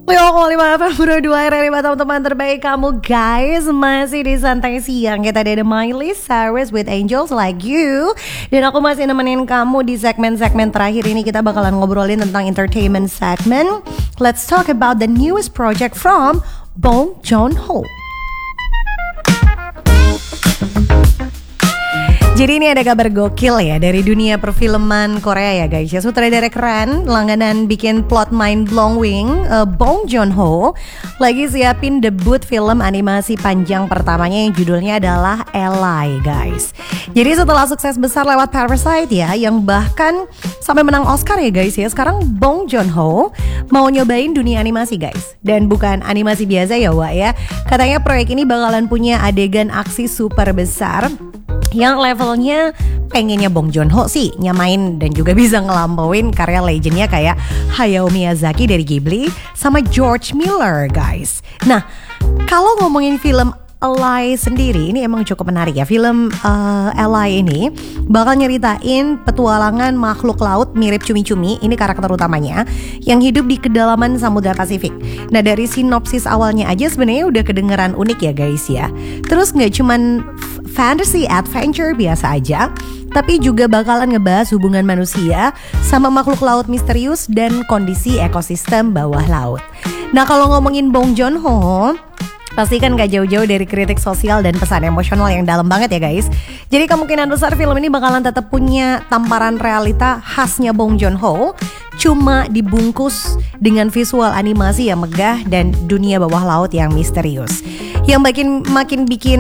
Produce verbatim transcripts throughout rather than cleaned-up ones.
Lima lima F M berdua dari teman-teman terbaik kamu guys. Masih di santai siang. Kita ada Miley Cyrus with Angels Like You. Dan aku masih nemenin kamu di segmen-segmen terakhir ini. Kita bakalan ngobrolin tentang entertainment segment. Let's talk about the newest project from Bong Joon-ho. Jadi ini ada kabar gokil ya dari dunia perfilman Korea ya guys ya. Sutradara keren, langganan bikin plot mind blowing, uh, Bong Joon-ho lagi siapin debut film animasi panjang pertamanya yang judulnya adalah Ally guys. Jadi setelah sukses besar lewat Parasite ya, yang bahkan sampai menang Oscar ya guys ya, sekarang Bong Joon-ho mau nyobain dunia animasi guys. Dan bukan animasi biasa ya Wak ya. Katanya proyek ini bakalan punya adegan aksi super besar yang levelnya pengennya Bong Joon-ho sih nyamain dan juga bisa ngelampauin karya legendnya kayak Hayao Miyazaki dari Ghibli sama George Miller guys. Nah, kalau ngomongin film Ally sendiri, ini emang cukup menarik ya. Film uh, Ally ini bakal nyeritain petualangan makhluk laut mirip cumi-cumi, ini karakter utamanya, yang hidup di kedalaman Samudra Pasifik. Nah dari sinopsis awalnya aja sebenarnya udah kedengeran unik ya guys ya. Terus gak cuman f- fantasy adventure biasa aja, tapi juga bakalan ngebahas hubungan manusia sama makhluk laut misterius dan kondisi ekosistem bawah laut. Nah kalau ngomongin Bong Joon-ho, pasti kan gak jauh-jauh dari kritik sosial dan pesan emosional yang dalam banget ya guys. Jadi kemungkinan besar film ini bakalan tetap punya tamparan realita khasnya Bong Joon-ho, cuma dibungkus dengan visual animasi yang megah dan dunia bawah laut yang misterius. Yang makin makin bikin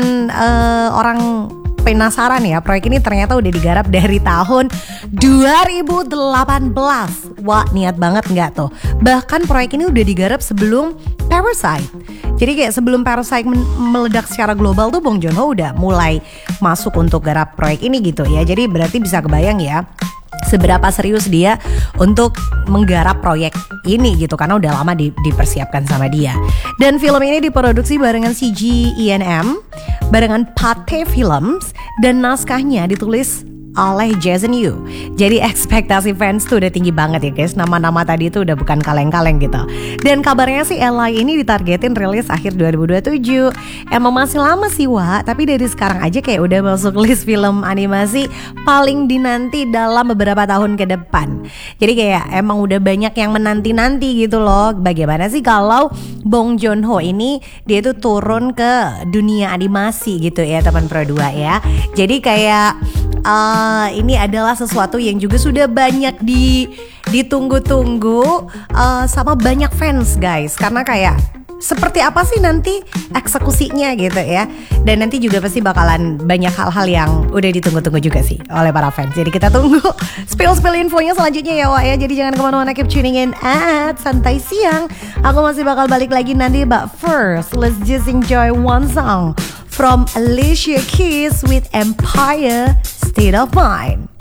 uh, orang penasaran ya, proyek ini ternyata udah digarap dari tahun dua ribu delapan belas. Wah, niat banget nggak tuh? Bahkan proyek ini udah digarap sebelum Parasite. Jadi kayak sebelum Parasite men- meledak secara global tuh Bong Joon-ho udah mulai masuk untuk garap proyek ini gitu ya. Jadi berarti bisa kebayang ya seberapa serius dia untuk menggarap proyek ini gitu, karena udah lama di, dipersiapkan sama dia. Dan film ini diproduksi barengan C G I N M, barengan Pathé Films, dan naskahnya ditulis oleh Jason Yu. Jadi ekspektasi fans tuh udah tinggi banget ya guys. Nama-nama tadi tuh udah bukan kaleng-kaleng gitu. Dan kabarnya sih Ally ini ditargetin rilis akhir dua ribu dua puluh tujuh. Emang masih lama sih Wak, tapi dari sekarang aja kayak udah masuk list film animasi paling dinanti dalam beberapa tahun ke depan. Jadi kayak emang udah banyak yang menanti-nanti gitu loh. Bagaimana sih kalau Bong Joon-ho ini dia tuh turun ke dunia animasi gitu ya teman Pro dua ya. Jadi kayak Uh, ini adalah sesuatu yang juga sudah banyak di ditunggu-tunggu uh, sama banyak fans guys. Karena kayak seperti apa sih nanti eksekusinya gitu ya. Dan nanti juga pasti bakalan banyak hal-hal yang udah ditunggu-tunggu juga sih oleh para fans. Jadi kita tunggu spill-spill infonya selanjutnya ya Wak ya. Jadi jangan kemana-mana, keep tuning in at Santai Siang. Aku masih bakal balik lagi nanti, but first let's just enjoy one song from Alicia Keys with Empire State of Mind.